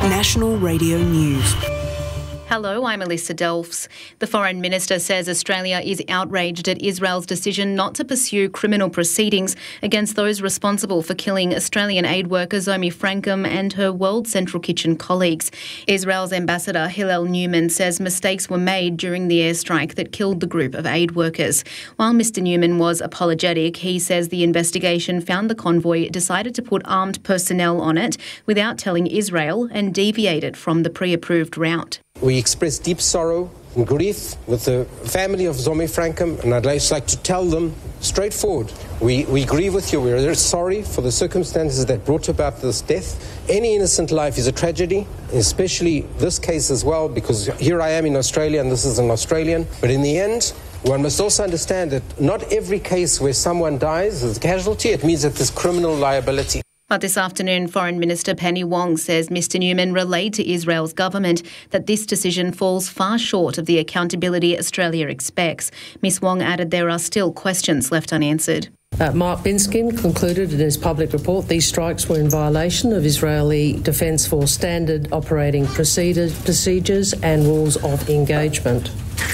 National Radio News. Hello, I'm Alyssa Delfs. The Foreign Minister says Australia is outraged at Israel's decision not to pursue criminal proceedings against those responsible for killing Australian aid worker Zomi Frankum and her World Central Kitchen colleagues. Israel's ambassador Hillel Newman says mistakes were made during the airstrike that killed the group of aid workers. While Mr Newman was apologetic, he says the investigation found the convoy decided to put armed personnel on it without telling Israel and deviated from the pre-approved route. We express deep sorrow and grief with the family of Zomi Frankum, and I'd just like to tell them straightforward, we grieve with you. We're very sorry for the circumstances that brought about this death. Any innocent life is a tragedy, especially this case as well, because here I am in Australia and this is an Australian. But in the end, one must also understand that not every case where someone dies is a casualty. It means that there's criminal liability. But this afternoon, Foreign Minister Penny Wong says Mr Newman relayed to Israel's government that this decision falls far short of the accountability Australia expects. Ms Wong added there are still questions left unanswered. Mark Binskin concluded in his public report these strikes were in violation of Israeli Defence Force standard operating procedures and rules of engagement.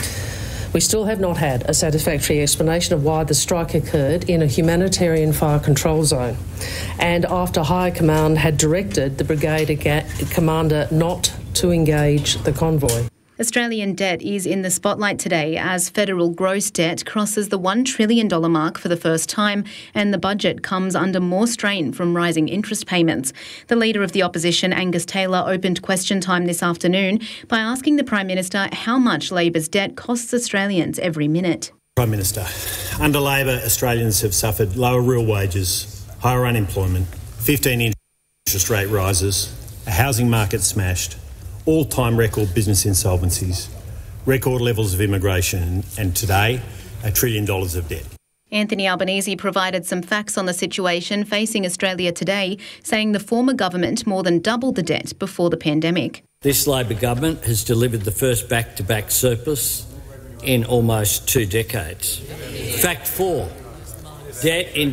We still have not had a satisfactory explanation of why the strike occurred in a humanitarian fire control zone and after High Command had directed the brigade commander not to engage the convoy. Australian debt is in the spotlight today as federal gross debt crosses the $1 trillion mark for the first time and the budget comes under more strain from rising interest payments. The Leader of the Opposition, Angus Taylor, opened question time this afternoon by asking the Prime Minister how much Labor's debt costs Australians every minute. Prime Minister, under Labor, Australians have suffered lower real wages, higher unemployment, 15 interest rate rises, a housing market smashed, all-time record business insolvencies, record levels of immigration and today, $1 trillion of debt. Anthony Albanese provided some facts on the situation facing Australia today, saying the former government more than doubled the debt before the pandemic. This Labor government has delivered the first back-to-back surplus in almost 2 decades. Fact 4, debt in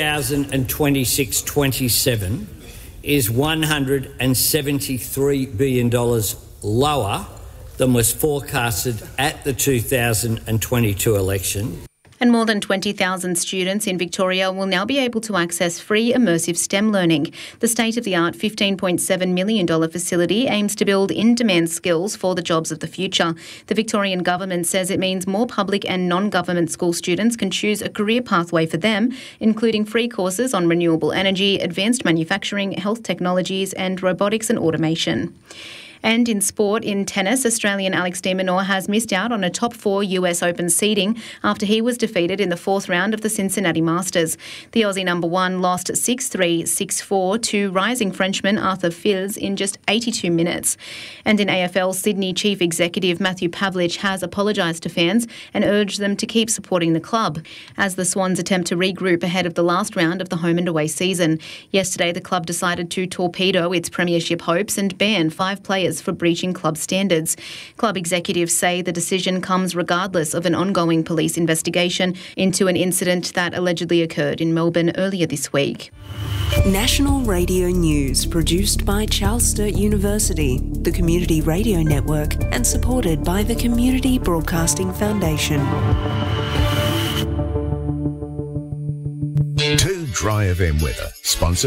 2026-27 is $173 billion lower than was forecasted at the 2022 election. And more than 20,000 students in Victoria will now be able to access free immersive STEM learning. The state-of-the-art $15.7 million facility aims to build in-demand skills for the jobs of the future. The Victorian government says it means more public and non-government school students can choose a career pathway for them, including free courses on renewable energy, advanced manufacturing, health technologies and robotics and automation. And in sport, in tennis, Australian Alex de Minaur has missed out on a top 4 US Open seeding after he was defeated in the 4th round of the Cincinnati Masters. The Aussie number 1 lost 6-3, 6-4 to rising Frenchman Arthur Fils in just 82 minutes. And in AFL, Sydney Chief Executive Matthew Pavlich has apologised to fans and urged them to keep supporting the club as the Swans attempt to regroup ahead of the last round of the home and away season. Yesterday, the club decided to torpedo its premiership hopes and ban 5 players for breaching club standards. Club executives say the decision comes regardless of an ongoing police investigation into an incident that allegedly occurred in Melbourne earlier this week. National Radio News, produced by Charles Sturt University, the Community Radio Network, and supported by the Community Broadcasting Foundation. 2 Dry FM weather, sponsored